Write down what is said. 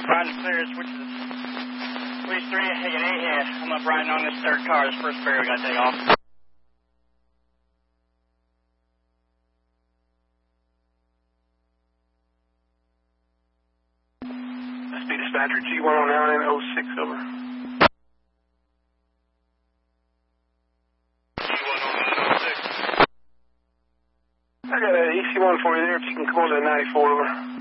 Riding clear, switch to police 3, taking 8 here. I'm up riding on this third car. This first barrier we gotta take off. SP dispatcher G109 06 over. G109 06. I got an EC1 for you there if you can come on to 94 over.